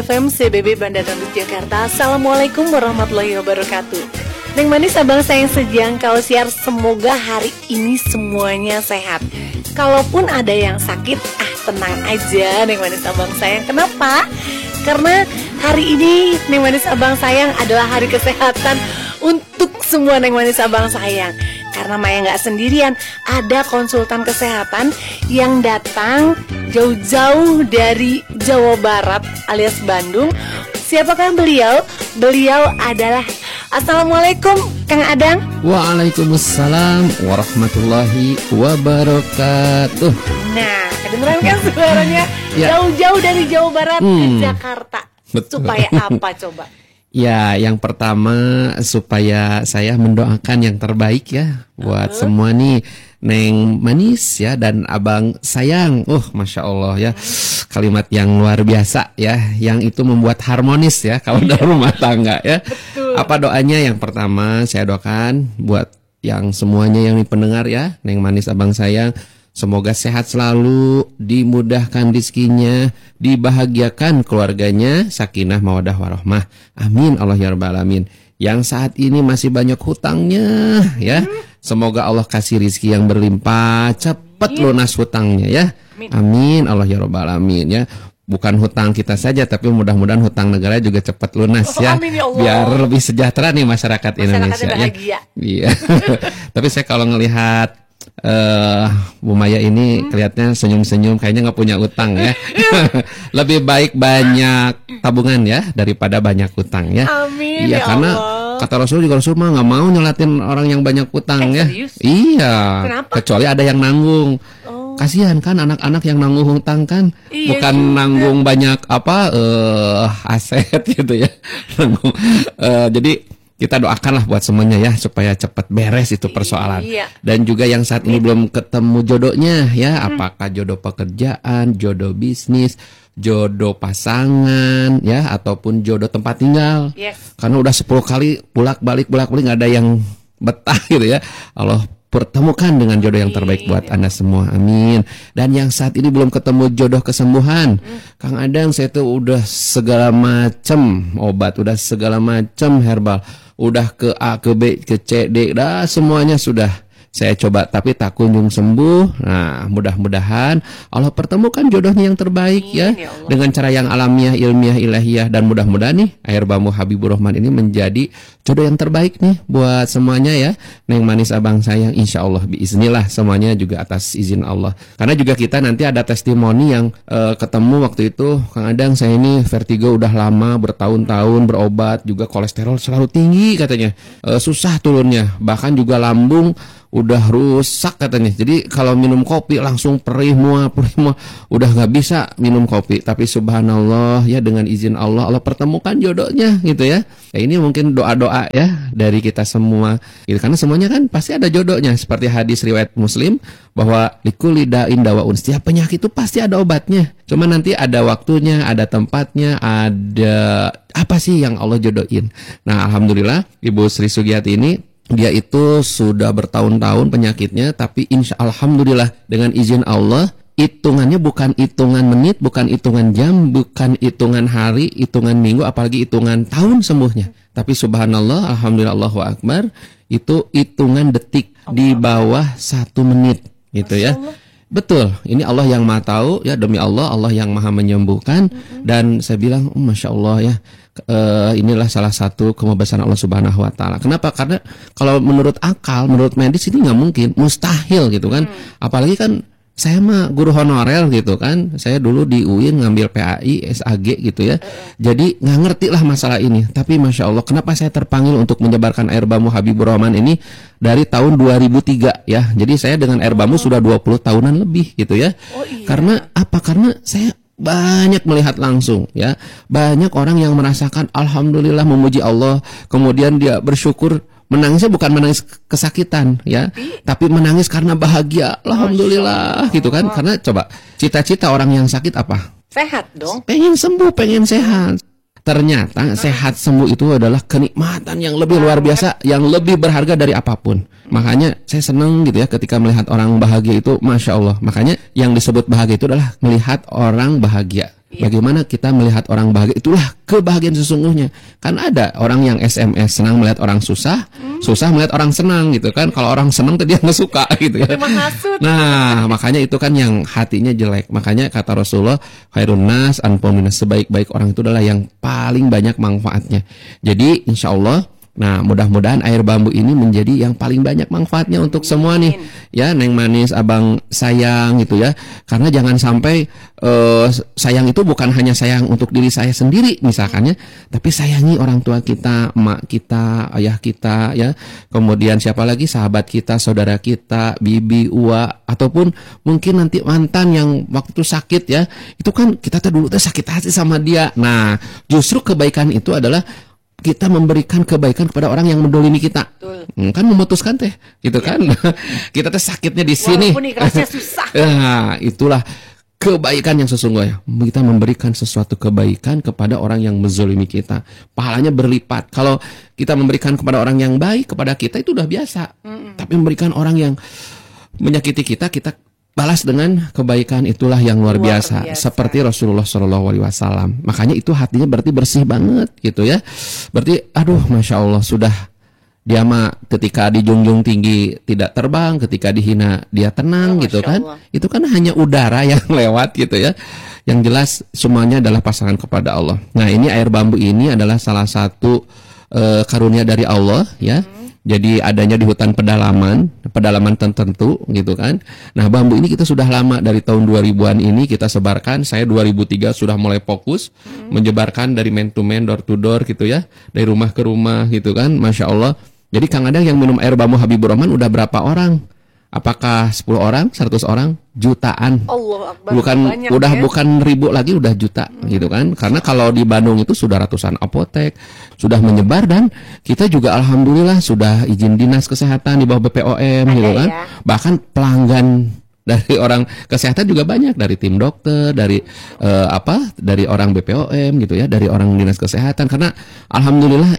FM CBB Bandar Lampung Jakarta. Assalamualaikum warahmatullahi wabarakatuh. Neng manis abang sayang sejang kalau siar, semoga hari ini semuanya sehat. Kalaupun ada yang sakit, tenang aja Neng manis abang sayang. Kenapa? Karena hari ini Neng manis abang sayang adalah hari kesehatan untuk semua Neng manis abang sayang. Karena Maya nggak sendirian, ada konsultan kesehatan yang datang jauh-jauh dari Jawa Barat alias Bandung. Siapakah beliau? Beliau adalah Assalamualaikum Kang Adang. Waalaikumsalam warahmatullahi wabarakatuh. Nah, kedengeran kan suaranya Ya. Jauh-jauh dari Jawa Barat ke Jakarta. Betul. Supaya apa coba? Ya, yang pertama supaya saya mendoakan yang terbaik ya buat semua nih Neng manis ya dan abang sayang. Masya Allah ya, kalimat yang luar biasa ya, yang itu membuat harmonis ya kalau dalam rumah tangga ya. Betul. Apa doanya? Yang pertama saya doakan buat yang semuanya yang pendengar ya, Neng manis abang sayang, semoga sehat selalu, dimudahkan rezekinya, dibahagiakan keluarganya, sakinah mawaddah warahmah. Amin Allah ya rabbal alamin. Yang saat ini masih banyak hutangnya ya, semoga Allah kasih rezeki yang berlimpah, cepat lunas hutangnya ya. Amin Allah ya rabbal alamin ya. Bukan hutang kita saja, tapi mudah-mudahan hutang negara juga cepat lunas ya. Amin ya Allah. Biar lebih sejahtera nih masyarakat Indonesia ya. Bahagia. Iya. Tapi saya kalau ngelihat Bu Maya ini kelihatannya senyum-senyum, kayaknya nggak punya utang ya. Lebih baik banyak tabungan ya daripada banyak utang ya. Amin Iya, ya karena Allah. kata Rasul juga, Rasul mah nggak mau nyolatin orang yang banyak utang ya. Serius? Iya. Kenapa? Kecuali ada yang nanggung. Kasihan kan anak-anak yang nanggung hutang kan. Iya Bukan juga. nanggung banyak aset gitu ya. Nanggung. Jadi kita doakanlah buat semuanya ya supaya cepat beres itu persoalan. Iya. Dan juga yang saat ini belum ketemu jodohnya ya, apakah jodoh pekerjaan, jodoh bisnis, jodoh pasangan ya, ataupun jodoh tempat tinggal. Yes. Karena udah 10 kali bolak-balik nggak ada yang betah gitu ya. Allah pertemukan dengan jodoh yang terbaik buat Anda semua, amin. Dan yang saat ini belum ketemu jodoh kesembuhan, Kang Adang, saya tuh udah segala macam obat, udah segala macam herbal, udah ke A, ke B, ke C, D, dah semuanya sudah saya coba tapi tak kunjung sembuh. Nah, mudah-mudahan Allah pertemukan jodohnya yang terbaik ya, ya Allah. dengan cara yang alamiah, ilmiah, ilahiyah, dan mudah-mudahan nih air bambu Habibur Rahman ini menjadi jodoh yang terbaik nih buat semuanya ya. Neng manis abang sayang, insya Allah biiznillah semuanya juga atas izin Allah. Karena juga kita nanti ada testimoni yang ketemu waktu itu, Kang Adang, saya ini vertigo udah lama, bertahun-tahun berobat, juga kolesterol selalu tinggi katanya, susah turunnya, bahkan juga lambung udah rusak katanya. Jadi kalau minum kopi langsung perih mual, udah nggak bisa minum kopi. Tapi subhanallah ya, dengan izin Allah, Allah pertemukan jodohnya gitu ya. Ya ini mungkin doa-doa ya dari kita semua gitu. Karena semuanya kan pasti ada jodohnya. Seperti hadis riwayat Muslim bahwa likulli da'in dawaun, setiap penyakit itu pasti ada obatnya. Cuma nanti ada waktunya, ada tempatnya, ada apa sih yang Allah jodohin. Nah, alhamdulillah Ibu Sri Sugiyati ini, dia itu sudah bertahun-tahun penyakitnya, tapi alhamdulillah dengan izin Allah, hitungannya bukan hitungan menit, bukan hitungan jam, bukan hitungan hari, hitungan minggu, apalagi hitungan tahun sembuhnya. Tapi subhanallah, alhamdulillah, Allahu Akbar, itu hitungan detik, di bawah 1 menit gitu ya. Betul, ini Allah yang maha tahu ya, demi Allah, Allah yang maha menyembuhkan. Dan saya bilang, Masya Allah ya, inilah salah satu kebesaran Allah Subhanahu Wa Taala. Kenapa? Karena kalau menurut akal, menurut medis ini nggak mungkin, mustahil gitu kan. Apalagi kan saya mah guru honorer gitu kan. Saya dulu di UIN ngambil PAI, SAG gitu ya. Jadi nggak ngerti lah masalah ini. Tapi Masya Allah, kenapa saya terpanggil untuk menyebarkan air bambu Habibur Rahman ini dari tahun 2003 ya. Jadi saya dengan air bambu sudah 20 tahunan lebih gitu ya. Karena apa? Karena saya banyak melihat langsung ya. Banyak orang yang merasakan alhamdulillah, memuji Allah, kemudian dia bersyukur. Menangisnya bukan menangis kesakitan ya, tapi menangis karena bahagia, alhamdulillah gitu kan. Karena coba cita-cita orang yang sakit apa? Sehat dong. Pengen sembuh, pengen sehat. Ternyata sehat sembuh itu adalah kenikmatan yang lebih luar biasa, yang lebih berharga dari apapun. Makanya saya senang gitu ya ketika melihat orang bahagia itu, Masya Allah. Makanya yang disebut bahagia itu adalah melihat orang bahagia. Bagaimana kita melihat orang bahagia, itulah kebahagiaan sesungguhnya. Kan ada orang yang SMS senang melihat orang susah, susah melihat orang senang gitu kan. Kalau orang senang tadi dia nggak suka gitu ya. Nah, makanya itu kan yang hatinya jelek. Makanya kata Rasulullah, khairun nas anfa'un nas, sebaik-baik orang itu adalah yang paling banyak manfaatnya. Jadi insya Allah, nah mudah-mudahan air bambu ini menjadi yang paling banyak manfaatnya untuk semua nih. Ya, Neng Manis, Abang sayang gitu ya. Karena jangan sampai sayang itu bukan hanya sayang untuk diri saya sendiri misalkannya, tapi sayangi orang tua kita, emak kita, ayah kita ya. Kemudian siapa lagi, sahabat kita, saudara kita, bibi, ua, ataupun mungkin nanti mantan yang waktu itu sakit ya. Itu kan kita dulu sakit hati sama dia. Nah, justru kebaikan itu adalah kita memberikan kebaikan kepada orang yang mendolimi kita. Kan memutuskan teh, gitu kan. Kita teh sakitnya di sini. Walaupun ikhlasnya susah. Nah, itulah kebaikan yang sesungguhnya. Kita memberikan sesuatu kebaikan kepada orang yang menzolimi kita. Pahalanya berlipat. Kalau kita memberikan kepada orang yang baik kepada kita itu udah biasa. Tapi memberikan orang yang menyakiti kita, kita balas dengan kebaikan, itulah yang luar biasa. Seperti Rasulullah SAW. Makanya itu hatinya berarti bersih banget gitu ya. Berarti aduh Masya Allah, sudah dia mah ketika dijunjung tinggi tidak terbang, ketika dihina dia tenang gitu kan. Itu kan hanya udara yang lewat gitu ya. Yang jelas semuanya adalah pasangan kepada Allah. Nah, ini air bambu ini adalah salah satu karunia dari Allah ya. Jadi adanya di hutan pedalaman tertentu gitu kan. Nah, bambu ini kita sudah lama, dari tahun 2000-an ini kita sebarkan. Saya 2003 sudah mulai fokus menyebarkan dari man to man, door to door gitu ya, dari rumah ke rumah gitu kan. Masya Allah. Jadi Kang Adang yang minum air bambu Habibur Rahman udah berapa orang? Apakah 10 orang, 100 orang, jutaan? Allah Akbar, bukan udah ya? Bukan ribu lagi, udah juta gitu kan. Karena kalau di Bandung itu sudah ratusan apotek sudah menyebar, dan kita juga alhamdulillah sudah izin dinas kesehatan di bawah BPOM gitu kan. Ya? Bahkan pelanggan dari orang kesehatan juga banyak, dari tim dokter, dari dari orang BPOM gitu ya, dari orang dinas kesehatan, karena alhamdulillah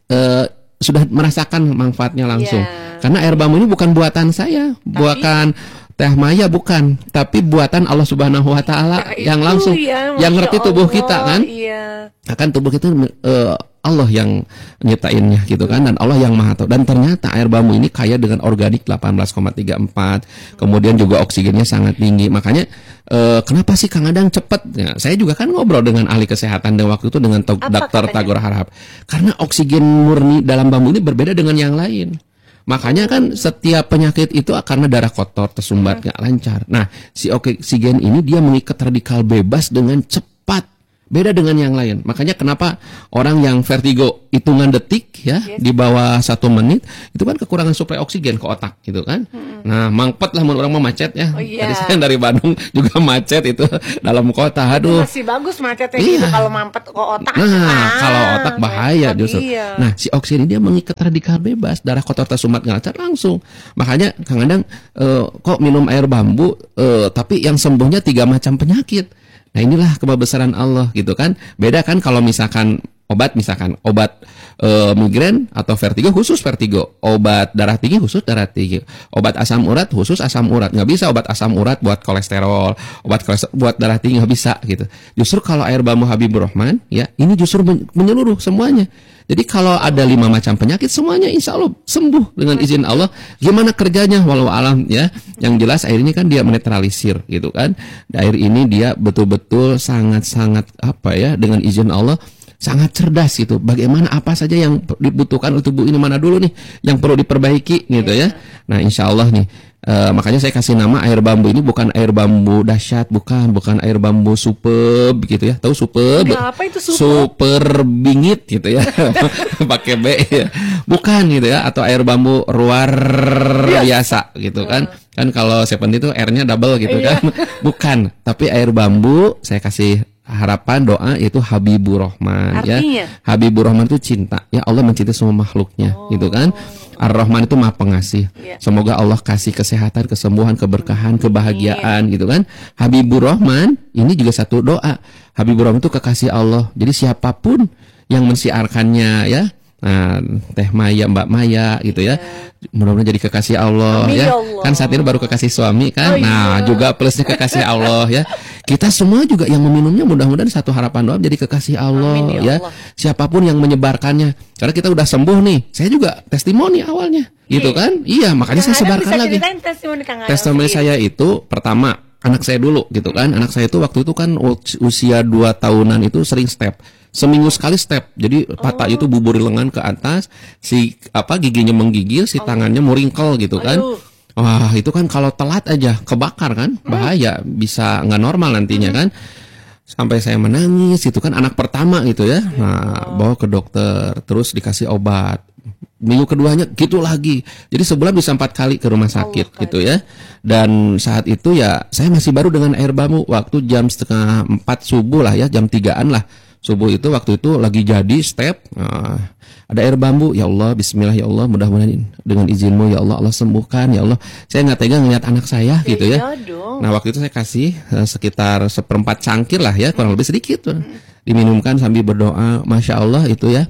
sudah merasakan manfaatnya langsung. Karena air bambu ini bukan buatan saya, bukan Teh Maya, bukan, tapi buatan Allah Subhanahu wa taala yang langsung yang ngerti tubuh kita kan. Akan tubuh kita Allah yang nyiptainnya gitu kan, dan Allah yang Maha Tahu. Dan ternyata air bambu ini kaya dengan organik 18,34, kemudian juga oksigennya sangat tinggi. Makanya kenapa sih Kang Adang cepet? Ya, saya juga kan ngobrol dengan ahli kesehatan dan waktu itu dengan Dr. Tagor Harahap. Karena oksigen murni dalam bambu ini berbeda dengan yang lain. Makanya kan setiap penyakit itu karena darah kotor, tersumbat, nggak lancar. Nah, si oksigen ini dia mengikat radikal bebas dengan cepat. Beda dengan yang lain. Makanya kenapa orang yang vertigo hitungan detik ya, di bawah 1 menit itu kan kekurangan suplai oksigen ke otak gitu kan. Nah, mangpet lah menurut orang mah macet ya. Tadi saya dari Bandung juga macet itu dalam kota. Aduh. Masih bagus macetnya gitu kalau mampet ke otak. Nah, kalau otak bahaya justru. Nah, si oksigen dia mengikat radikal bebas, darah kotor tersumbat nggak lancar langsung. Makanya Kang Adang kok minum air bambu tapi yang sembuhnya 3 macam penyakit. Nah, inilah kebesaran Allah gitu kan. Beda kan kalau misalkan obat migrain atau vertigo khusus vertigo, obat darah tinggi khusus darah tinggi, obat asam urat khusus asam urat. Nggak bisa obat asam urat buat kolesterol, obat kolesterol buat darah tinggi, nggak bisa gitu. Justru kalau air bambu Habibur Rahman ya, ini justru menyeluruh semuanya. Jadi kalau ada 5 macam penyakit semuanya insya Allah sembuh dengan izin Allah. Gimana kerjanya walau alam ya. Yang jelas air ini kan dia menetralisir gitu kan. Air ini dia betul-betul sangat-sangat dengan izin Allah sangat cerdas gitu. Bagaimana apa saja yang dibutuhkan untuk tubuh ini, mana dulu nih yang perlu diperbaiki gitu ya. Nah, insya Allah nih makanya saya kasih nama air bambu ini bukan air bambu dahsyat, bukan air bambu superb gitu ya. Tahu superb? Apa itu super bingit gitu ya. Pakai B ya. Bukan gitu ya, atau air bambu luar biasa gitu kan. Kan kalau Seven itu R-nya double gitu kan. Bukan, tapi air bambu saya kasih harapan doa yaitu Habibur Rahman. Artinya? Ya. Habibur Rahman itu cinta. Ya, Allah mencintai semua makhluknya gitu kan. Ar-Rahman itu Maha Pengasih. Semoga Allah kasih kesehatan, kesembuhan, keberkahan, kebahagiaan gitu kan. Habibur Rahman ini juga satu doa. Habibur Rahman itu kekasih Allah. Jadi siapapun yang mensiarkannya ya, Nah, Teh Maya, Mbak Maya gitu ya. Mudah-mudahan jadi kekasih Allah. Amin, ya. ya Allah. Kan saat ini baru kekasih suami kan. Oh, iya. Nah, juga plusnya kekasih Allah ya. Kita semua juga yang meminumnya mudah-mudahan satu harapan doa jadi kekasih Allah. Amin, ya Allah. Siapapun yang menyebarkannya. Karena kita udah sembuh nih. Saya juga testimoni awalnya. Gitu kan? Iya, makanya saya sebarkan lagi. Testimoni saya itu pertama anak saya dulu gitu kan. Anak saya itu waktu itu kan usia 2 tahunan itu sering step. Seminggu sekali step. Jadi patah itu bubur lengan ke atas, si giginya menggigil, si tangannya muringkel gitu kan. Wah, itu kan kalau telat aja kebakar kan, bahaya, bisa nggak normal nantinya kan. Sampai saya menangis, itu kan anak pertama gitu ya. Nah, bawa ke dokter, terus dikasih obat. Minggu keduanya gitu lagi. Jadi sebulan bisa 4 kali ke rumah sakit gitu ya. Dan saat itu ya saya masih baru dengan air bambu. Waktu jam 3:30 subuh lah ya, jam 3-an lah. Subuh itu waktu itu lagi jadi step. Ada air bambu. Ya Allah, bismillah ya Allah, mudah-mudahan dengan izinmu ya Allah, Allah sembuhkan ya Allah. Saya nggak tega ngeliat anak saya gitu ya. Nah waktu itu saya kasih sekitar 1/4 cangkir lah ya, kurang lebih sedikit. Diminumkan sambil berdoa. Masya Allah itu ya.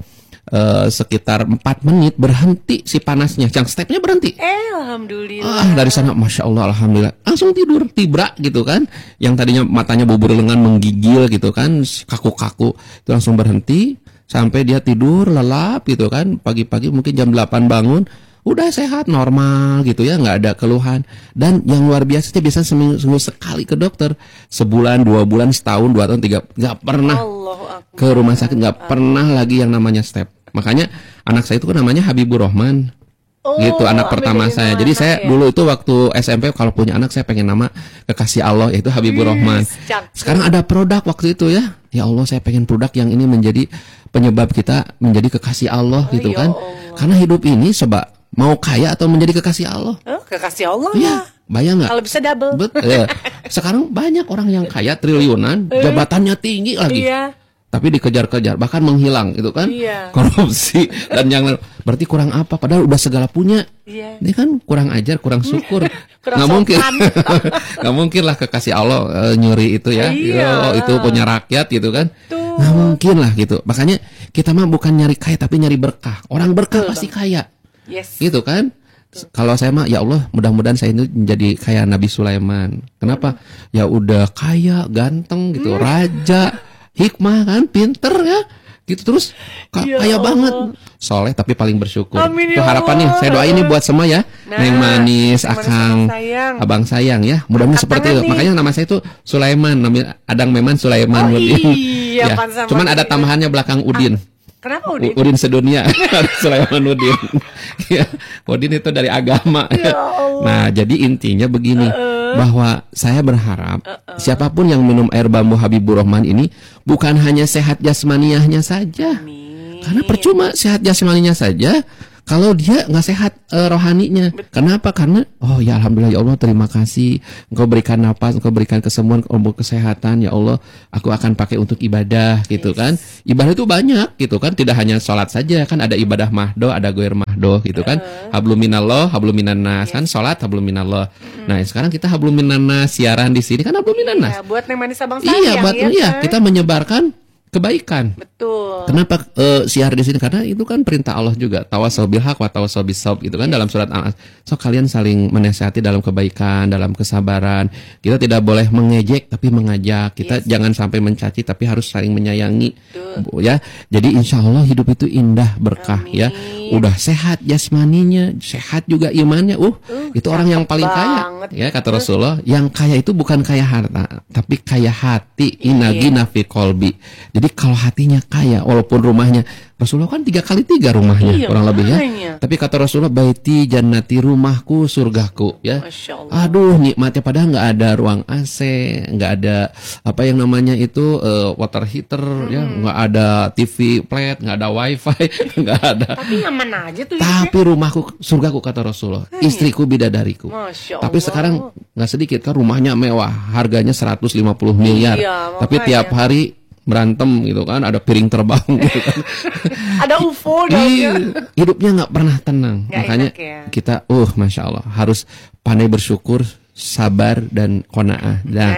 Sekitar 4 menit berhenti si panasnya, yang stepnya berhenti. Alhamdulillah. Dari sana Masya Allah, Alhamdulillah, langsung tidur, tibra gitu kan. Yang tadinya matanya bubur lengan menggigil gitu kan, kaku-kaku, itu langsung berhenti. Sampai dia tidur, lelap gitu kan. Pagi-pagi mungkin jam 8 bangun, udah sehat, normal gitu ya, nggak ada keluhan. Dan yang luar biasanya biasanya seminggu sekali ke dokter. Sebulan, 2 bulan, setahun, 2 tahun, 3, nggak pernah ke rumah sakit, nggak pernah lagi yang namanya step. Makanya anak saya itu kan namanya Habibur Rahman. Gitu anak pertama saya. Jadi saya dulu itu waktu SMP kalau punya anak saya pengen nama kekasih Allah, yaitu Habibur Rahman. Sekarang ada produk waktu itu ya. Ya Allah, saya pengen produk yang ini menjadi penyebab kita menjadi kekasih Allah gitu kan. Karena hidup ini sebab mau kaya atau menjadi kekasih Allah. Kekasih Allah. Iya, bayang nggak? Kalau bisa double. Betul. Ya. Sekarang banyak orang yang kaya triliunan, jabatannya tinggi lagi. Iya. Tapi dikejar-kejar, bahkan menghilang gitu kan. Korupsi dan yang lain. Berarti kurang apa? Padahal udah segala punya. Ini kan kurang ajar, kurang syukur. Nggak mungkin. Nggak mungkin lah kekasih Allah nyuri itu ya. Itu punya rakyat gitu kan. Nggak mungkin lah gitu. Makanya kita mah bukan nyari kaya tapi nyari berkah. Orang berkah pasti kaya. Gitu kan. Kalau saya mah ya Allah, mudah-mudahan saya ini menjadi kayak Nabi Sulaiman. Kenapa? Ya udah kaya, ganteng gitu, raja, hikmah kan, pinter ya, gitu terus kaya banget, soleh tapi paling bersyukur. Itu harapannya. Saya doain ini buat semua ya, Neng Manis, Akang, Abang Sayang ya. Mudah-mudahan seperti itu. Makanya nama saya itu Sulaiman, namanya Adang Meman Sulaiman Udin. Ya. Cuman ada tambahannya belakang Udin. Kenapa Udin? Udin sedunia. Sulaiman Udin. Ya, Udin itu dari agama. Nah, jadi intinya begini. Bahwa saya berharap siapapun yang minum air bambu Habibur Rahman ini bukan hanya sehat jasmaniahnya saja. Karena percuma sehat jasmaninya saja kalau dia nggak sehat rohaninya. Kenapa? Karena oh ya alhamdulillah ya Allah, terima kasih Engkau berikan napas, Engkau berikan kesembuhan, Engkau kesehatan ya Allah, aku akan pakai untuk ibadah gitu kan. Ibadah itu banyak gitu kan, tidak hanya sholat saja kan, ada ibadah mahdo, ada goir mahdo gitu kan. Hablum minallah, hablum minannas kan, sholat hablum minallah. Nah sekarang kita hablum minannas, siaran di sini kan hablum minannas. Buat Neng Manis Abang Sayang. Buat kita menyebarkan kebaikan. Betul. Kenapa siar di sini? Karena itu kan perintah Allah juga. Tawasau bil haq wa tawasau bis sabr gitu kan dalam surat Al-As. So kalian saling menasihati dalam kebaikan, dalam kesabaran. Kita tidak boleh mengejek tapi mengajak. Kita jangan sampai mencaci tapi harus saling menyayangi. Ya. Jadi insya Allah hidup itu indah, berkah. Ya. Udah sehat jasmaninya, sehat juga imannya. Itu orang yang paling kaya. Ya kata Rasulullah, yang kaya itu bukan kaya harta, tapi kaya hati. Inagina fi qalbi. Jadi kalau hatinya kaya, walaupun rumahnya, Rasulullah kan 3 kali 3 rumahnya, kurang lebih ya. Tapi kata Rasulullah, baiti jannati, rumahku surgaku ya. Aduh nikmatnya, padahal nggak ada ruang AC, nggak ada apa yang namanya itu water heater ya, nggak ada TV flat, nggak ada wifi, nggak ada. Tapi nyaman aja tuh. Tapi rumahku surgaku kata Rasulullah, istriku bidadariku. Tapi sekarang nggak sedikit kan rumahnya mewah, harganya 150 miliar. Tapi tiap hari berantem gitu kan, ada piring terbang gitu kan. Ada UFO dong. Hidupnya nggak pernah tenang. Makanya kita Masya Allah harus pandai bersyukur, sabar dan qanaah. Nah,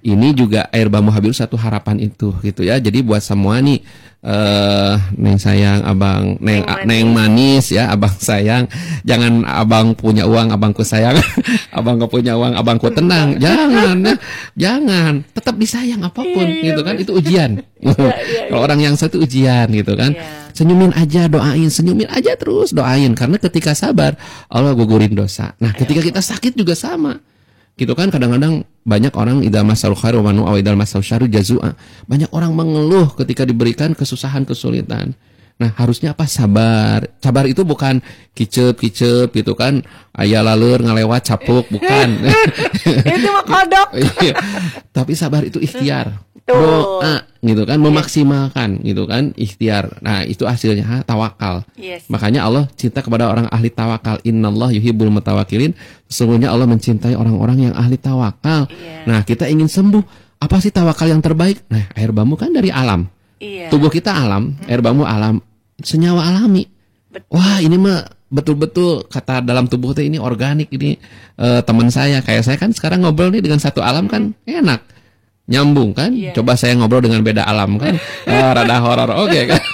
ini juga air bambu Habib satu harapan itu gitu ya. Jadi buat semua nih Neng sayang, abang Neng manis ya, abang sayang, jangan abang punya uang abangku sayang, abang gak punya uang abangku tenang, jangan ya, jangan, tetap disayang apapun gitu kan, itu ujian. Kalau orang yang satu ujian gitu kan, senyumin aja, doain, senyumin aja terus doain, karena ketika sabar Allah gugurin dosa. Nah ketika kita sakit juga sama. Gitu kan, kadang-kadang banyak orang idza masal khairu wa manu aw idza masal syarru jazua. Banyak orang mengeluh ketika diberikan kesusahan, kesulitan. Nah, harusnya apa? Sabar. Sabar itu bukan kicep gitu kan. Aya laleur ngalewat capuk, bukan. Itu mah kodok. Tapi sabar itu ikhtiar. Doa gitu kan, memaksimalkan gitu kan, ikhtiar. Nah, itu hasilnya tawakal. Makanya Allah cinta kepada orang ahli tawakal. Innallah yuhibbul mutawakkilin. Sesungguhnya Allah mencintai orang-orang yang ahli tawakal. Nah, kita ingin sembuh. Apa sih tawakal yang terbaik? Nah, air bambu kan dari alam. Tubuh kita alam, air bambu alam, senyawa alami. Wah, ini mah betul-betul kata dalam tubuh kita ini organik ini. Teman saya, kayak saya kan sekarang ngobrol nih dengan satu alam kan enak. Nyambung kan? Coba saya ngobrol dengan beda alam kan, rada horor, oke kan?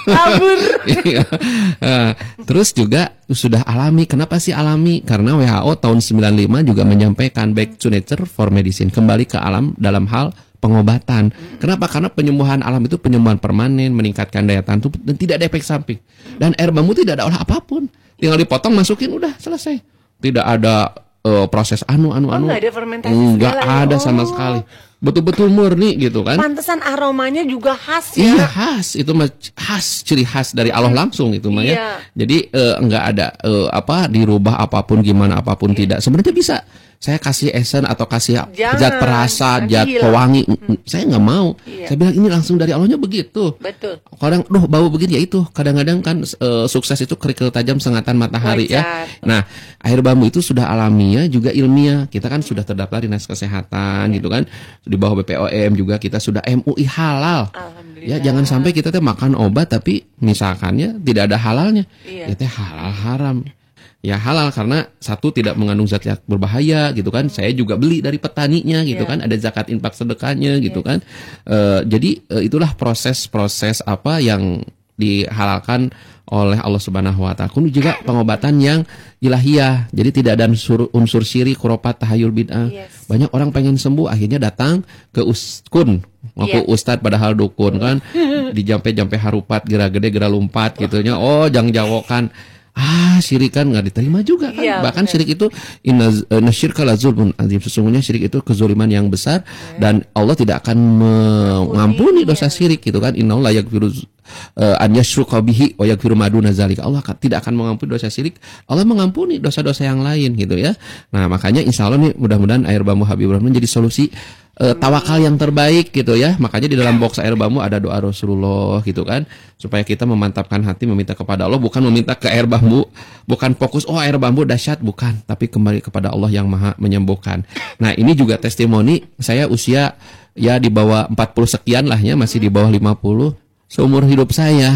Terus juga sudah alami. Kenapa sih alami? Karena WHO tahun 95 juga menyampaikan back to nature for medicine, kembali ke alam dalam hal pengobatan. Kenapa? Karena penyembuhan alam itu penyembuhan permanen, meningkatkan daya tahan tubuh dan tidak ada efek samping. Dan air bambu tidak ada olah apapun, tinggal dipotong, masukin, udah selesai. Tidak ada proses nggak ada fermentasi, nggak ada sama sekali. Betul-betul murni gitu kan. Pantesan aromanya juga khas ya. Iya, khas. Itu khas, ciri khas dari Allah langsung itu mah ya. Jadi enggak ada dirubah apapun, gimana apapun tidak. Sebenarnya bisa saya kasih esen atau kasih zat perasa, zat pewangi, saya nggak mau. Saya bilang ini langsung dari Allahnya begitu. Betul. Kadang, bau begini ya itu. Kadang-kadang kan sukses itu kerikil tajam sengatan matahari ya. Nah, air bambu itu sudah alamiah juga ilmiah. Kita kan sudah terdaftar di Dinas Kesehatan gitu kan. Di bawah BPOM juga kita sudah MUI halal. Ya, jangan sampai kita makan obat tapi misalkannya tidak ada halalnya. Ya halal haram. Ya halal karena satu tidak mengandung zat yang berbahaya gitu kan. Saya juga beli dari petaninya gitu kan. Ada zakat infak sedekahnya gitu kan. Jadi itulah proses-proses apa yang dihalalkan oleh Allah Subhanahu wa taala. Juga pengobatan yang ilahiyah. Jadi tidak ada unsur syirik, khurafat, tahayul, bid'ah. Banyak orang pengen sembuh akhirnya datang ke uskun, ngaku ustad padahal dukun kan. Dijampe-jampe harupat, gera gede, gera lumpat gitunya. Oh, jang jawokan. Syirik kan nggak diterima juga kan. Bahkan syirik itu inna syirka la zulmun azim. Sesungguhnya syirik itu kezaliman yang besar dan Allah tidak akan mengampuni dosa syirik gitu kan. Innahu la yaghfiru an yasyruka bihi wa yaghfiru ma duna zalika. Allah tidak akan mengampuni dosa syirik. Allah mengampuni dosa-dosa yang lain gitu ya. Nah, makanya insya Allah nih mudah-mudahan air bambu Habibur Rahman menjadi solusi tawakal yang terbaik gitu ya. Makanya di dalam box air bambu ada doa Rasulullah gitu kan, supaya kita memantapkan hati meminta kepada Allah, bukan meminta ke air bambu, bukan fokus air bambu dahsyat, bukan, tapi kembali kepada Allah yang Maha menyembuhkan. Nah, ini juga testimoni saya usia ya di bawah 40 sekian lah ya, masih di bawah 50. Seumur hidup saya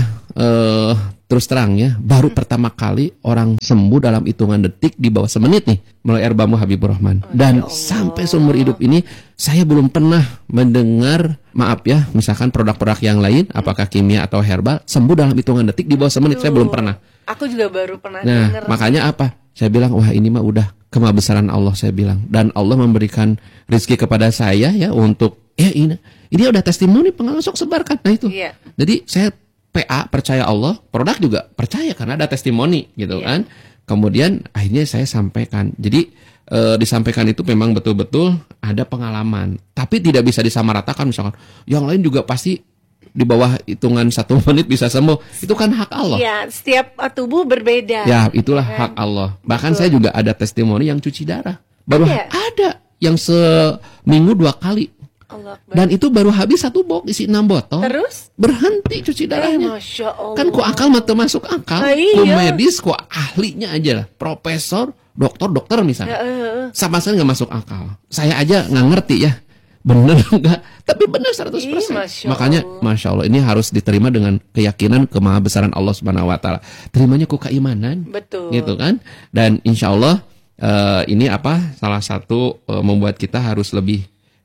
terus terang ya, baru pertama kali orang sembuh dalam hitungan detik di bawah semenit nih melalui air bambu Habibur Rahman. Dan sampai seumur hidup ini saya belum pernah mendengar, maaf ya, misalkan produk-produk yang lain, apakah kimia atau herbal, sembuh dalam hitungan detik di bawah semenit. Saya belum pernah. Aku juga baru pernah dengar. Makanya apa? Saya bilang, wah ini mah udah kemabesaran Allah, saya bilang. Dan Allah memberikan rezeki kepada saya ya untuk ini udah testimoni, pengalaman, sok sebarkan. Nah itu. Jadi saya PA percaya Allah, produk juga percaya karena ada testimoni gitu kan. Kemudian akhirnya saya sampaikan. Jadi disampaikan itu memang betul-betul ada pengalaman, tapi tidak bisa disamaratakan. Misalkan yang lain juga pasti di bawah hitungan 1 menit bisa sembuh. Itu kan hak Allah. Ya, setiap tubuh berbeda. Ya, itulah hak Allah. Bahkan saya juga ada testimoni yang cuci darah. Baru ada yang seminggu 2 kali. Dan itu baru habis 1 box isi 6 botol. Terus berhenti cuci darahnya. Masya Allah. Kan kok akal mata masuk akal. Ku medis, kok ahlinya aja lah, profesor, dokter misalnya. Sama sekali nggak masuk akal. Saya aja nggak ngerti ya, bener nggak? Tapi bener 100%. Makanya Masya Allah, ini harus diterima dengan keyakinan kemahabesaran Allah Subhanahu Wa Taala. Terimanya ku keimanan. Betul. Gitu kan? Dan Insya Allah ini salah satu membuat kita harus lebih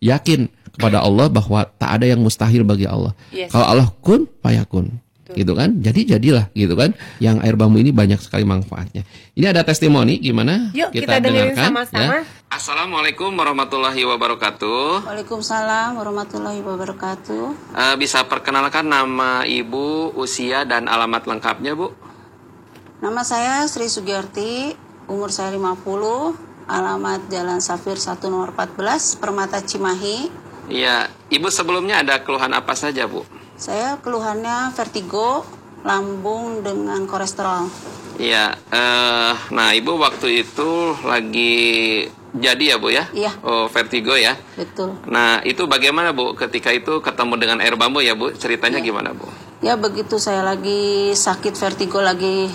yakin kepada Allah bahwa tak ada yang mustahil bagi Allah. Yes. Kalau Allah kun fayakun. Gitu kan? Jadi jadilah gitu kan. Yang air bambu ini banyak sekali manfaatnya. Ini ada testimoni gimana? Yuk kita dengerin sama-sama. Ya. Assalamualaikum warahmatullahi wabarakatuh. Waalaikumsalam warahmatullahi wabarakatuh. Bisa perkenalkan nama Ibu, usia dan alamat lengkapnya, Bu? Nama saya Sri Sugiyarti, umur saya 50, alamat Jalan Safir 1 nomor 14, Permata Cimahi. Iya, Ibu sebelumnya ada keluhan apa saja, Bu? Saya keluhannya vertigo, lambung dengan kolesterol. Iya, nah Ibu waktu itu lagi jadi ya, Bu ya? Iya. Oh, vertigo ya? Betul. Nah, itu bagaimana, Bu? Ketika itu ketemu dengan air bambu ya, Bu? Ceritanya gimana, Bu? Ya begitu saya lagi sakit vertigo, lagi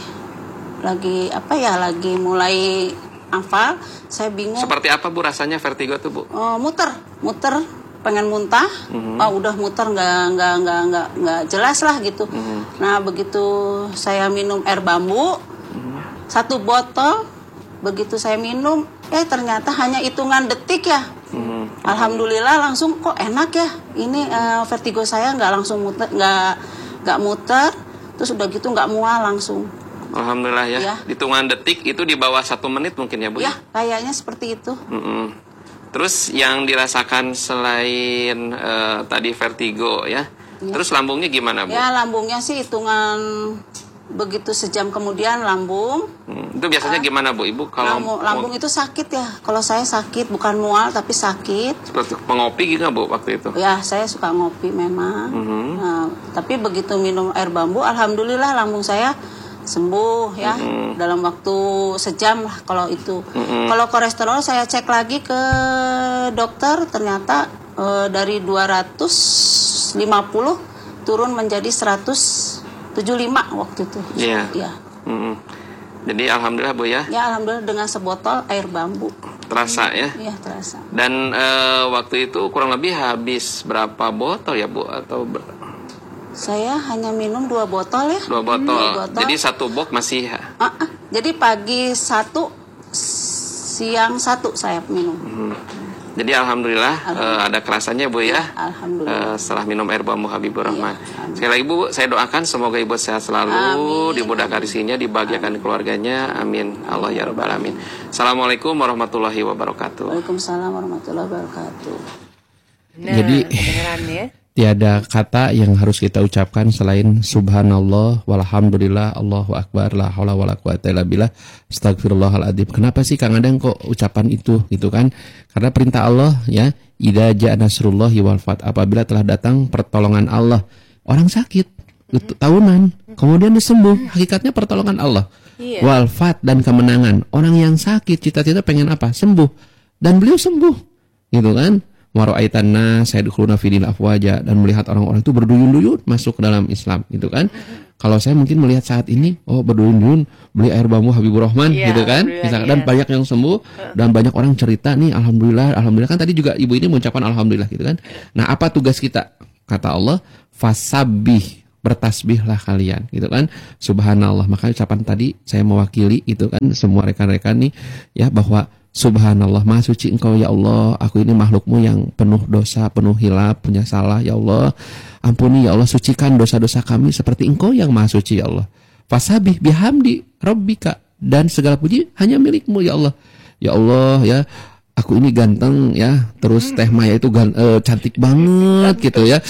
mulai hafal, saya bingung. Seperti apa, Bu, rasanya vertigo tuh, Bu? Muter, pengen muntah. Udah muter nggak jelas lah gitu. Nah begitu saya minum air bambu 1 botol, begitu saya minum ternyata hanya hitungan detik ya. Alhamdulillah langsung kok enak ya. Ini vertigo saya nggak langsung muter, nggak muter, terus udah gitu nggak mual langsung. Alhamdulillah ya. Ya. Hitungan detik itu di bawah 1 menit mungkin ya, Bu? Ya kayaknya seperti itu. Terus yang dirasakan selain tadi vertigo ya, terus lambungnya gimana, Bu? Ya lambungnya sih hitungan begitu sejam kemudian lambung. Itu biasanya gimana, Bu? Ibu kalau lambung itu sakit ya. Kalau saya sakit bukan mual tapi sakit. Seperti pengopi gitu, Bu, waktu itu? Ya saya suka ngopi memang. Nah, tapi begitu minum air bambu, alhamdulillah lambung saya sembuh ya. Dalam waktu sejam lah kalau itu. Kalau kolesterol saya cek lagi ke dokter, ternyata dari 250 turun menjadi 175 waktu itu. Iya. Ya. Jadi alhamdulillah, Bu ya. Ya alhamdulillah dengan sebotol air bambu. Terasa ya? Iya terasa. Dan waktu itu kurang lebih habis berapa botol ya, Bu? Atau Saya hanya minum 2 botol ya. 2 botol. Jadi 1 box masih. Jadi pagi 1, siang 1 saya minum. Jadi alhamdulillah, ada kerasanya, Bu ya. Alhamdulillah. Setelah minum air bambu Habibur Rahman. Iya, Sekali lagi, Bu, saya doakan semoga Ibu sehat selalu, amin, dimudahkan rezekinya, dibahagiakan keluarganya. Amin. Allah ya rabbal alamin. Assalamualaikum warahmatullahi wabarakatuh. Waalaikumsalam warahmatullahi wabarakatuh. Nah, Jadi kedengeran ya. tiada kata yang harus kita ucapkan selain subhanallah walhamdulillah Allahu akbar la haula wala quwata illa billah astagfirullahaladzim. Kenapa sih Kang Adang kok ucapan itu gitu kan? Karena perintah Allah ya, idza ja'a nasrullahi wal fath, apabila telah datang pertolongan Allah. Orang sakit tahunan kemudian disembuh, hakikatnya pertolongan Allah. Wal fath, dan kemenangan. Orang yang sakit cita-cita pengen apa? Sembuh, dan beliau sembuh gitu kan? Waro'aitanna sayadkhuluna fi dinil afwaja, dan melihat orang-orang itu berduyun-duyun masuk ke dalam Islam gitu kan. Kalau saya mungkin melihat saat ini, berduyun-duyun beli air bambu Habibur Rahman gitu kan. Misalkan, dan banyak yang sembuh dan banyak orang cerita nih alhamdulillah kan tadi juga ibu ini mengucapkan alhamdulillah gitu kan. Nah, apa tugas kita? Kata Allah, fasabbih, bertasbihlah kalian gitu kan. Subhanallah. Maka ucapan tadi saya mewakili itu kan semua rekan-rekan nih ya, bahwa subhanallah, maha suci engkau ya Allah, aku ini makhlukmu yang penuh dosa, penuh hilaf, punya salah ya Allah. Ampuni ya Allah, sucikan dosa-dosa kami seperti engkau yang maha suci ya Allah. Fasabih bihamdi rabbika, dan segala puji hanya milikmu ya Allah. Ya Allah ya, aku ini ganteng ya, terus Teh Maya itu cantik banget gitu ya.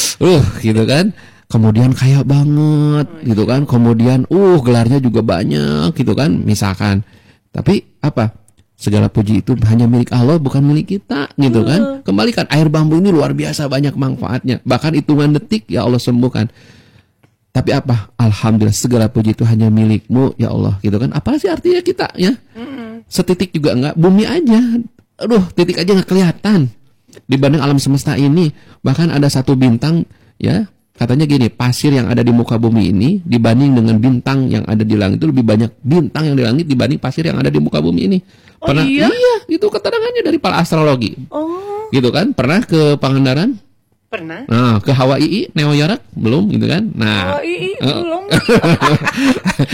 Gitu kan. Kemudian kaya banget gitu kan. Kemudian gelarnya juga banyak gitu kan misalkan. Tapi apa? Segala puji itu hanya milik Allah, bukan milik kita gitu kan. Kembalikan, air bambu ini luar biasa banyak manfaatnya, bahkan hitungan detik ya Allah sembuhkan. Tapi apa? Alhamdulillah, segala puji itu hanya milikmu ya Allah gitu kan. Apa sih artinya kita ya? Setitik juga enggak, bumi aja, titik aja nggak kelihatan dibanding alam semesta ini. Bahkan ada satu bintang ya, katanya gini, pasir yang ada di muka bumi ini dibanding dengan bintang yang ada di langit itu lebih banyak bintang yang di langit dibanding pasir yang ada di muka bumi ini. Pernah? Iya? Itu keterangannya dari para astrologi. Gitu kan? Pernah ke Pangandaran? Pernah. Nah, ke Hawaii, Neo York belum gitu kan? Nah, Hawaii belum.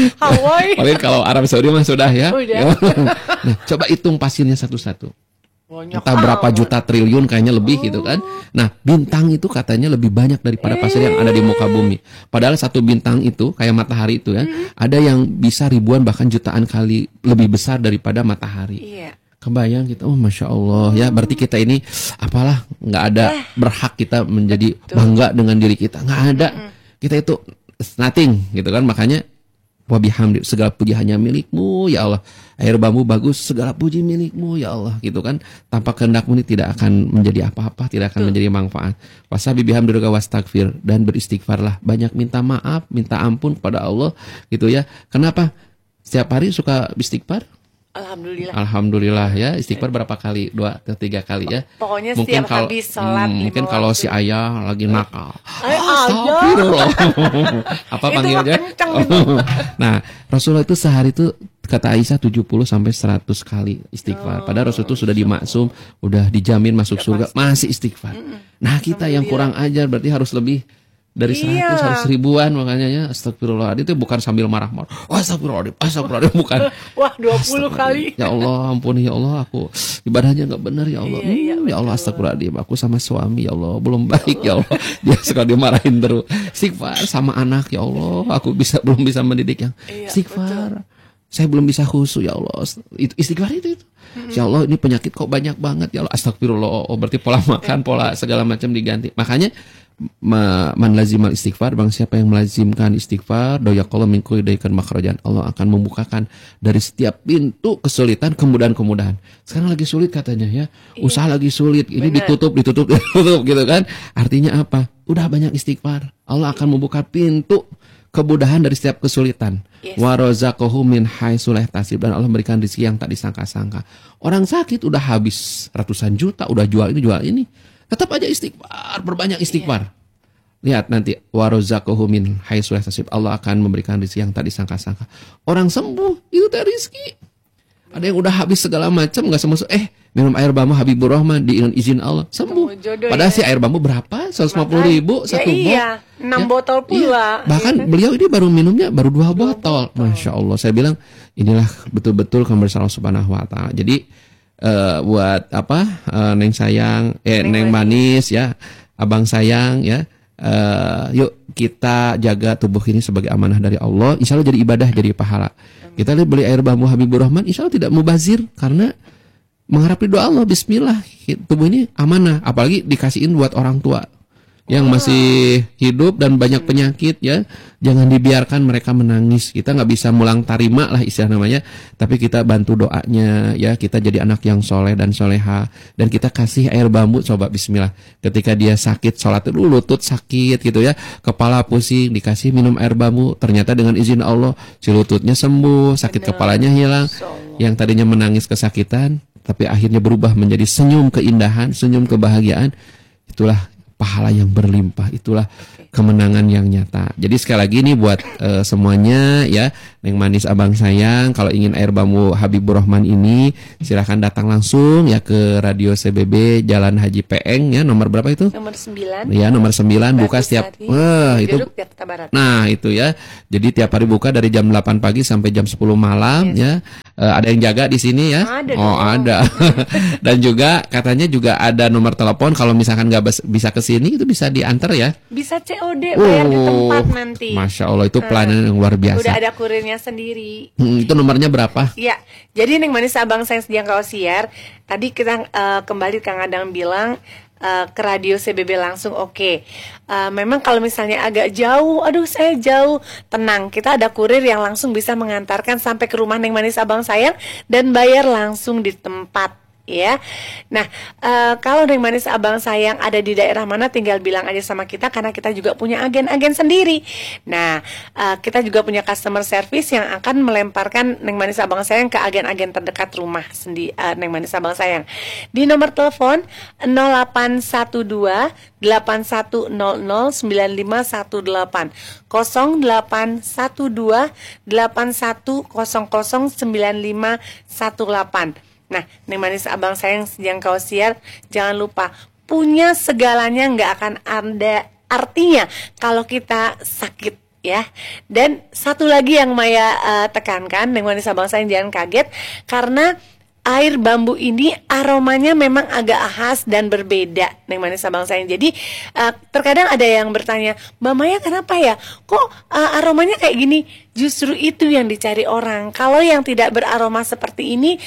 Hawaii. Paling kalau Arab Saudi mah sudah ya. Udah. Nah, coba hitung pasirnya satu-satu. entah berapa juta triliun kayaknya lebih gitu kan. Nah, bintang itu katanya lebih banyak daripada pasir yang ada di muka bumi. Padahal satu bintang itu kayak matahari itu ya, ada yang bisa ribuan bahkan jutaan kali lebih besar daripada matahari. Iya. Kebayang gitu, oh Masya Allah ya, berarti kita ini apalah, nggak ada berhak kita menjadi bangga dengan diri kita, nggak ada. Kita itu nothing gitu kan, makanya wabihamdi, segala puji hanya milikmu ya Allah. Air bambu bagus, segala puji milikmu ya Allah gitu kan. Tanpa kehendakmu ini tidak akan menjadi apa-apa, tidak akan menjadi manfaat. Wasabi bihamdika wastagfir, dan beristighfarlah, banyak minta maaf, minta ampun kepada Allah gitu ya. Kenapa? Setiap hari suka istighfar? Alhamdulillah ya. Istighfar berapa kali? 2 atau 3 kali ya. Pokoknya mungkin setiap habis sholat mungkin kalau si ayah lagi nakal, astagfirullah. Apa panggilnya? Nah, Rasulullah itu sehari itu kata Aisyah 70 sampai 100 kali istighfar. Padahal Rasul itu sudah dimaksum, udah dijamin masuk surga, masih istighfar. Nah, kita yang kurang ajar berarti harus lebih dari 100 harus ribuan, makanya ya astagfirullah. Itu bukan sambil marah-marah. Astagfirullah, bukan. Wah, 20 kali. Ya Allah, ampuni ya Allah, aku ibadahnya enggak benar ya Allah. Ya Allah, astagfirullahaladzim, aku sama suami ya Allah belum baik ya Allah. Dia suka dimarahin terus. Istighfar sama anak ya Allah, aku belum bisa mendidik yang istighfar. Saya belum bisa khusyuk ya Allah. Itu istighfar itu. Ya Allah, ini penyakit kok banyak banget ya Allah. Astagfirullah. Oh, berarti pola makan, pola segala macam diganti. Makanya man lazimal istighfar, bang siapa yang melazimkan istighfar, doyaqallahu min kulli daikan makhrajan, Allah akan membukakan dari setiap pintu kesulitan kemudahan-kemudahan. Sekarang lagi sulit katanya ya, usaha lagi sulit, ini ditutup gitu kan. Artinya apa? Udah banyak istighfar, Allah akan membuka pintu kemudahan dari setiap kesulitan. Wa razaqahu min haitsu la yahtasib, dan Allah memberikan rezeki yang tak disangka-sangka. Orang sakit udah habis ratusan juta, udah jual ini, tetap aja istighfar, berbanyak istighfar. Lihat nanti wa razaqahu min haitsu la yahtasib, Allah akan memberikan rezeki yang tak disangka-sangka. Orang sembuh itu teh rezeki. Ada yang udah habis segala macam enggak sembuh, minum air bambu Habibur Rahman dengan izin Allah sembuh. Padahal si air bambu berapa? 150.000 satu botol. Iya, 6 botol pula. Bahkan beliau ini baru minumnya baru 2 botol. Masya Allah, saya bilang inilah betul-betul kebersamaan Subhanahu wa Ta'ala. Jadi buat apa, Neng sayang, Neng manis ya, abang sayang ya, yuk kita jaga tubuh ini sebagai amanah dari Allah. Insya Allah jadi ibadah, jadi pahala. Kita lihat beli air bambu Habibur Rahman, insya Allah tidak mubazir karena mengharap ridho Allah. Bismillah, tubuh ini amanah, apalagi dikasihin buat orang tua yang masih hidup dan banyak penyakit ya. Jangan dibiarkan mereka menangis. Kita nggak bisa mulang tarima lah istilah namanya, tapi kita bantu doanya ya. Kita jadi anak yang soleh dan soleha, dan kita kasih air bambu. Coba bismillah, ketika dia sakit sholat dulu, lutut sakit gitu ya, kepala pusing, dikasih minum air bambu, ternyata dengan izin Allah si lututnya sembuh, sakit kepalanya hilang. Yang tadinya menangis kesakitan tapi akhirnya berubah menjadi senyum keindahan, senyum kebahagiaan. Itulah pahala yang berlimpah, itulah kemenangan yang nyata. Jadi sekali lagi nih buat semuanya ya, Neng manis abang sayang, kalau ingin air bambu Habibur Rahman ini silahkan datang langsung ya ke Radio CBB Jalan Haji Peeng ya, nomor berapa itu? Nomor 9. Ya, nomor 9, buka setiap itu. Nah, itu ya. Jadi tiap hari buka dari jam 8 pagi sampai jam 10 malam ya. Ada yang jaga di sini ya? Ada. Dan juga katanya juga ada nomor telepon kalau misalkan nggak bisa ke sini itu bisa diantar ya? Bisa COD, bayar di tempat nanti. Masya Allah, itu pelayanan yang luar biasa. Udah ada kurirnya sendiri. Itu nomornya berapa? Ya, jadi Neng Manis abang sayang sejangkau siar. Tadi kita kembali Kang Adang bilang ke Radio CBB langsung oke. Memang kalau misalnya agak jauh, aduh saya jauh, tenang, kita ada kurir yang langsung bisa mengantarkan sampai ke rumah Neng Manis abang sayang dan bayar langsung di tempat. Ya, nah kalau Neng Manis abang sayang ada di daerah mana tinggal bilang aja sama kita, karena kita juga punya agen-agen sendiri. Nah kita juga punya customer service yang akan melemparkan Neng Manis abang sayang ke agen-agen terdekat rumah Neng Manis abang sayang di nomor telepon 0812 8100 9518 0812 8100 9518. Nah, Neng Manis abang sayang sejangkau siar, jangan lupa punya segalanya nggak akan ada artinya kalau kita sakit ya. Dan satu lagi yang Maya tekankan, Neng Manis abang sayang jangan kaget karena air bambu ini aromanya memang agak khas dan berbeda, Neng Manis abang sayang. Jadi terkadang ada yang bertanya, Mbak Maya kenapa ya? Kok aromanya kayak gini? Justru itu yang dicari orang. Kalau yang tidak beraroma seperti ini,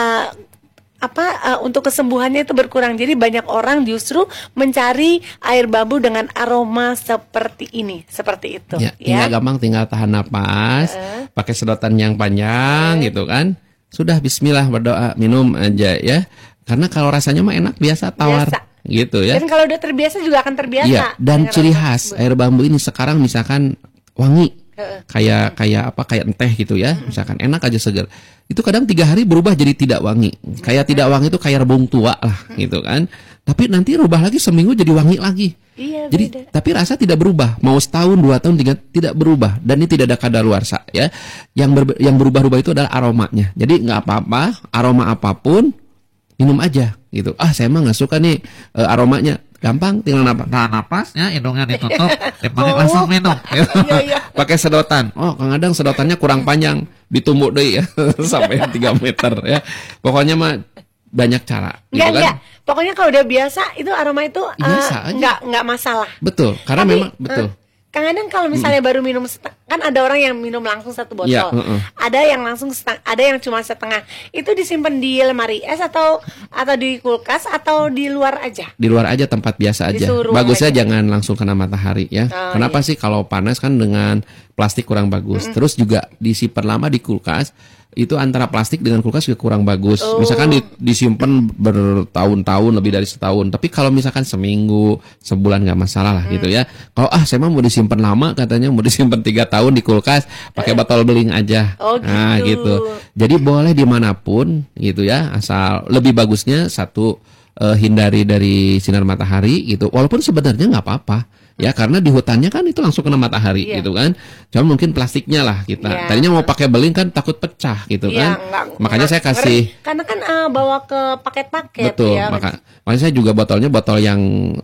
untuk kesembuhannya itu berkurang. Jadi banyak orang justru mencari air bambu dengan aroma seperti ini, seperti itu. Ya, tinggal gampang, tinggal tahan napas, pakai sedotan yang panjang gitu kan. Sudah bismillah berdoa, minum aja ya. Karena kalau rasanya mah enak biasa, tawar gitu ya. Dan kalau udah terbiasa juga akan terbiasa. Iya, dan ciri khas air bambu ini sekarang misalkan wangi. Kayak enteh gitu ya. Misalkan enak aja segar. Itu kadang 3 hari berubah jadi tidak wangi. Kayak tidak wangi itu kayak rebung tua lah gitu kan. Tapi nanti rubah lagi seminggu jadi wangi lagi. Iya, jadi beda. Tapi rasa tidak berubah. Mau setahun, 2 tahun, 3 tidak berubah. Dan ini tidak ada kadaluarsa ya. Yang berubah-ubah itu adalah aromanya. Jadi nggak apa-apa, aroma apapun minum aja gitu. Saya mah nggak suka nih aromanya. Gampang, tinggal napas ya, hidungnya ditutup, langsung minum. Pakai sedotan. Kang Adang sedotannya kurang panjang, ditumbuk deh ya sampai 3 meter ya. Pokoknya mah banyak cara. Enggak. Pokoknya kalau udah biasa itu aroma itu enggak masalah. Betul, karena memang betul. Kadang kalau misalnya baru minum kan ada orang yang minum langsung 1 botol. Ya, ada yang langsung ada yang cuma setengah. Itu disimpan di lemari es atau di kulkas atau di luar aja? Di luar aja, tempat biasa aja. Bagusnya jangan langsung kena matahari ya. Kenapa sih kalau panas kan dengan plastik kurang bagus. Terus juga disimpan lama di kulkas. Itu antara plastik dengan kulkas juga kurang bagus. Misalkan disimpan bertahun-tahun, lebih dari setahun. Tapi kalau misalkan seminggu, sebulan nggak masalah lah gitu ya. Kalau saya mah mau disimpan lama, katanya mau disimpan 3 tahun di kulkas, pakai botol beling aja. Nah gitu. Jadi boleh dimanapun gitu ya. Asal lebih bagusnya satu hindari dari sinar matahari gitu. Walaupun sebenarnya nggak apa-apa. Ya karena di hutannya kan itu langsung kena matahari gitu kan. Cuma mungkin plastiknya lah kita. Tadinya mau pakai beling kan takut pecah gitu kan. Makanya saya kasih. Karena kan bawa ke paket-paket. Betul. Makanya saya juga botolnya botol yang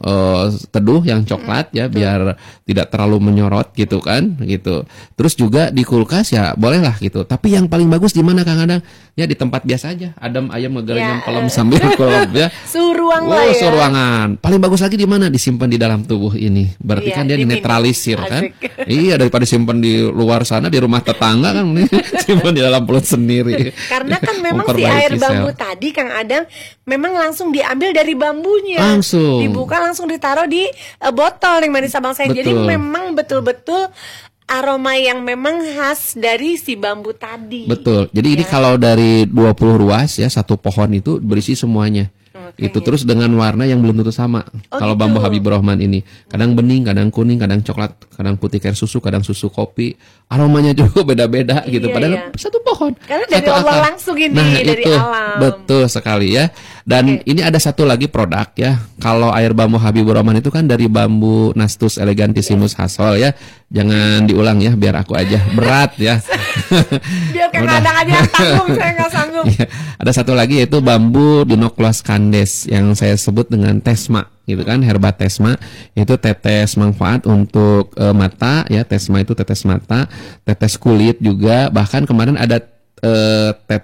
teduh, yang coklat ya, biar tidak terlalu menyorot gitu kan. Gitu. Terus juga di kulkas ya boleh lah gitu. Tapi yang paling bagus di mana Kang Adang? Ya di tempat biasa aja. Adem ayam ngegerenyam kolam sambil kolam ya. Suhu ruang lah ya. Suhu ruangan. Paling bagus lagi di mana? Disimpan di dalam tubuh ini. Berarti kan dia dinetralisir kan. Iya, daripada simpan di luar sana di rumah tetangga kan simpan di dalam perut sendiri. Karena kan memang si air bambu tadi Kang Adang memang langsung diambil dari bambunya. Langsung. Dibuka langsung ditaruh di botol yang manis abang saya. Jadi memang betul-betul aroma yang memang khas dari si bambu tadi. Betul. Jadi ini kalau dari 20 ruas ya, satu pohon itu berisi semuanya. Itu terus dengan warna yang belum tentu sama. Kalau bambu Habibur Rahman ini kadang bening, kadang kuning, kadang coklat, kadang putih kayak susu, kadang susu kopi. Aromanya juga beda-beda gitu. Padahal satu pohon. Karena dari Allah langsung ini dari alam. Betul sekali ya. Dan ini ada satu lagi produk ya. Kalau air bambu Habibur Rahman itu kan dari bambu Nastus elegantissimus Hasol ya. Jangan diulang ya, biar aku aja berat ya. Biar Kang Adang aja yang tanggung, saya nggak sanggup. Ada satu lagi yaitu bambu Dinoclus candes yang saya sebut dengan tesma gitu kan, herba tesma. Itu tetes manfaat untuk mata ya. Tesma itu tetes mata, tetes kulit juga. Bahkan kemarin ada tetes